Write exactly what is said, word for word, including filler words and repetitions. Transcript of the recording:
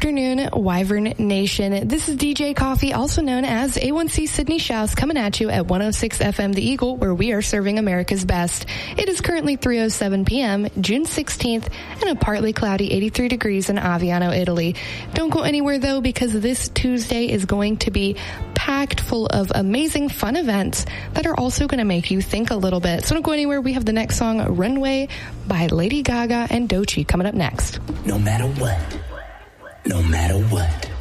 afternoon, Wyvern Nation. This is D J Coffee, also known as A one C Sydney Shouse, coming at you at one oh six F M The Eagle, where we are serving America's best. It is currently three oh seven p.m., June sixteenth, and a partly cloudy eighty-three degrees in Aviano, Italy. Don't go anywhere, though, because this Tuesday is going to be packed full of amazing fun events that are also going to make you think a little bit. So don't go anywhere. We have the next song, Runway, by Lady Gaga and Doechii, coming up next. No matter what, no matter what,